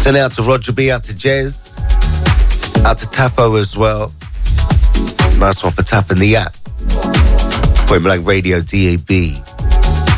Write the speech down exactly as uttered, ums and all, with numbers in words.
Send it out to Roger B, out to Jez, out to Tapo as well. Nice one for tapping the app. Point Blank Radio, D A B.